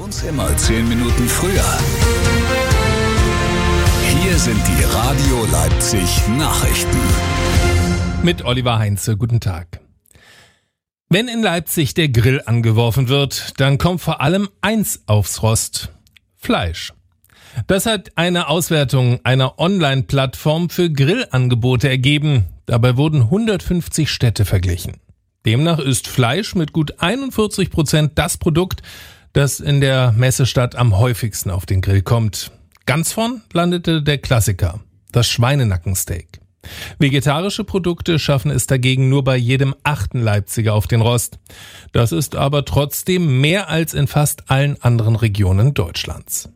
uns immer 10 Minuten früher. Hier sind die Radio Leipzig Nachrichten. Mit Oliver Heinze, guten Tag. Wenn in Leipzig der Grill angeworfen wird, dann kommt vor allem eins aufs Rost: Fleisch. Das hat eine Auswertung einer Online-Plattform für Grillangebote ergeben. Dabei wurden 150 Städte verglichen. Demnach ist Fleisch mit gut 41% das Produkt, das in der Messestadt am häufigsten auf den Grill kommt. Ganz vorn landete der Klassiker, das Schweinenackensteak. Vegetarische Produkte schaffen es dagegen nur bei jedem 8. Leipziger auf den Rost. Das ist aber trotzdem mehr als in fast allen anderen Regionen Deutschlands.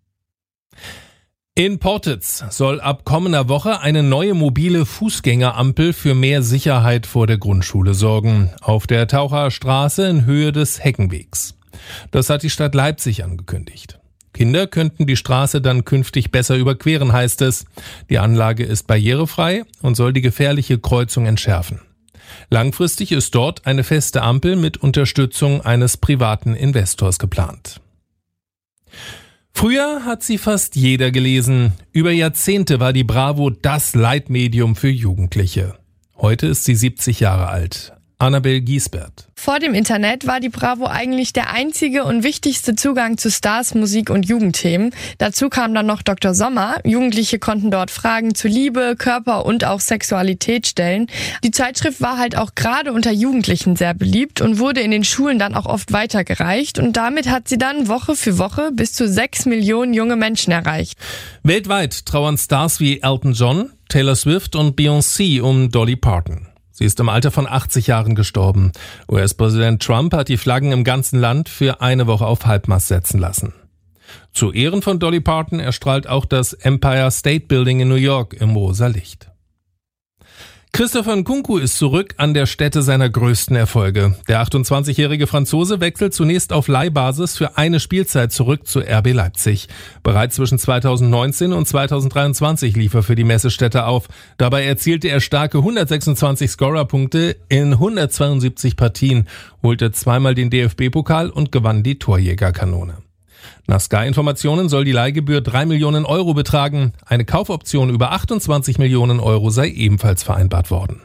In Portitz soll ab kommender Woche eine neue mobile Fußgängerampel für mehr Sicherheit vor der Grundschule sorgen, auf der Taucherstraße in Höhe des Heckenwegs. Das hat die Stadt Leipzig angekündigt. Kinder könnten die Straße dann künftig besser überqueren, heißt es. Die Anlage ist barrierefrei und soll die gefährliche Kreuzung entschärfen. Langfristig ist dort eine feste Ampel mit Unterstützung eines privaten Investors geplant. Früher hat sie fast jeder gelesen. Über Jahrzehnte war die Bravo das Leitmedium für Jugendliche. Heute ist sie 70 Jahre alt. Annabel Giesbert. Vor dem Internet war die Bravo eigentlich der einzige und wichtigste Zugang zu Stars, Musik und Jugendthemen. Dazu kam dann noch Dr. Sommer. Jugendliche konnten dort Fragen zu Liebe, Körper und auch Sexualität stellen. Die Zeitschrift war halt auch gerade unter Jugendlichen sehr beliebt und wurde in den Schulen dann auch oft weitergereicht. Und damit hat sie dann Woche für Woche bis zu 6 Millionen junge Menschen erreicht. Weltweit trauern Stars wie Elton John, Taylor Swift und Beyoncé um Dolly Parton. Sie ist im Alter von 80 Jahren gestorben. US-Präsident Trump hat die Flaggen im ganzen Land für eine Woche auf Halbmast setzen lassen. Zu Ehren von Dolly Parton erstrahlt auch das Empire State Building in New York im rosa Licht. Christopher Nkunku ist zurück an der Stätte seiner größten Erfolge. Der 28-jährige Franzose wechselt zunächst auf Leihbasis für eine Spielzeit zurück zu RB Leipzig. Bereits zwischen 2019 und 2023 lief er für die Messestädter auf. Dabei erzielte er starke 126 Scorerpunkte in 172 Partien, holte zweimal den DFB-Pokal und gewann die Torjägerkanone. Nach Sky-Informationen soll die Leihgebühr 3 Millionen Euro betragen. Eine Kaufoption über 28 Millionen Euro sei ebenfalls vereinbart worden.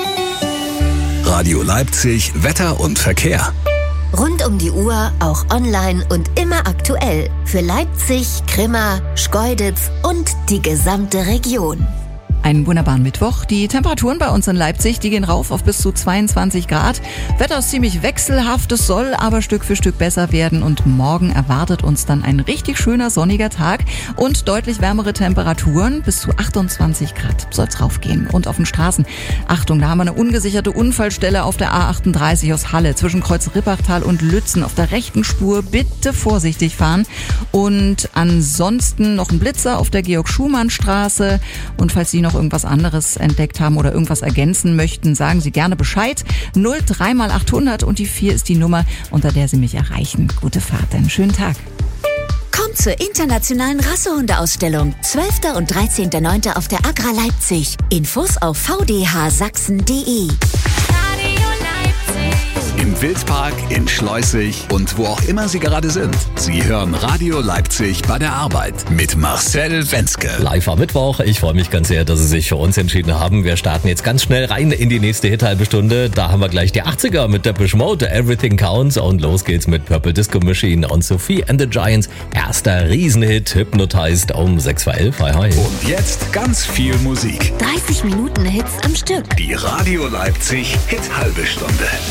Radio Leipzig, Wetter und Verkehr. Rund um die Uhr, auch online und immer aktuell. Für Leipzig, Grimma, Schkeuditz und die gesamte Region. Einen wunderbaren Mittwoch. Die Temperaturen bei uns in Leipzig, die gehen rauf auf bis zu 22 Grad. Wetter ist ziemlich wechselhaft, es soll aber Stück für Stück besser werden und morgen erwartet uns dann ein richtig schöner sonniger Tag und deutlich wärmere Temperaturen. Bis zu 28 Grad soll's raufgehen. Und auf den Straßen, Achtung, da haben wir eine ungesicherte Unfallstelle auf der A38 aus Halle zwischen Kreuz Rippachtal und Lützen auf der rechten Spur. Bitte vorsichtig fahren. Und ansonsten noch ein Blitzer auf der Georg-Schumann-Straße. Und falls Sie noch irgendwas anderes entdeckt haben oder irgendwas ergänzen möchten, sagen Sie gerne Bescheid. 03 mal 800 und die 4 ist die Nummer, unter der Sie mich erreichen. Gute Fahrt, einen schönen Tag. Kommt zur internationalen Rassehundeausstellung 12. und 13.9. auf der Agra Leipzig. Infos auf vdhsachsen.de. Im Wildpark, in Schleusig und wo auch immer Sie gerade sind. Sie hören Radio Leipzig bei der Arbeit mit Marcel Wenzke. Live am Mittwoch. Ich freue mich ganz sehr, dass Sie sich für uns entschieden haben. Wir starten jetzt ganz schnell rein in die nächste Hit-Halbe-Stunde. Da haben wir gleich die 80er mit Depeche Mode, Everything Counts. Und los geht's mit Purple Disco Machine und Sophie and the Giants. Erster Riesenhit, Hypnotized um 6:11. Hi, hi. Und jetzt ganz viel Musik. 30 Minuten Hits am Stück. Die Radio Leipzig Hit-Halbe-Stunde.